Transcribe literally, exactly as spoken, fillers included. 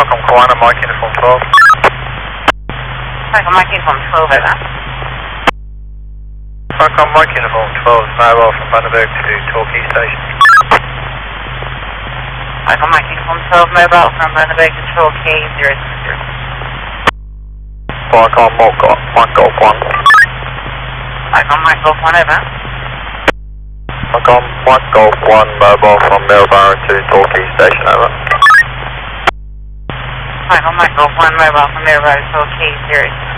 Falcon Kiwana, Mike Uniform twelve. Falcon Mike Uniform twelve, over. Falcon Mike Uniform twelve, mobile from Bundaberg to Torquay Station. Falcon Mike Uniform twelve, mobile from Bundaberg to Torquay, zero six zero. Falcon Mike Golf one. Falcon Mike Golf one, over. Falcon Mike Golf one, mobile from Maryborough to Torquay Station, over. Falcon Mike Golf one, mobile from Maryborough to Torquay, zero six.